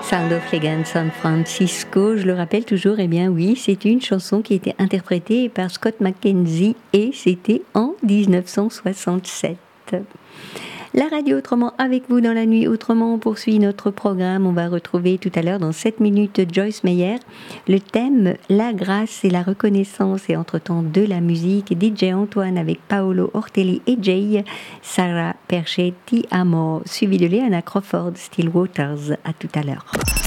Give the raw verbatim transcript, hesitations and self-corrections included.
Sound of Legend San Francisco, je le rappelle toujours, eh bien oui, c'est une chanson qui a été interprétée par Scott McKenzie et c'était en dix-neuf cent soixante-sept. La radio autrement avec vous dans la nuit. Autrement, on poursuit notre programme. On va retrouver tout à l'heure dans sept minutes Joyce Meyer. Le thème, la grâce et la reconnaissance et entre-temps de la musique. D J Antoine avec Paolo Ortelli et Jay. Sarah Perchetti Amor, suivi de Leanna Crawford, Still Waters. À tout à l'heure.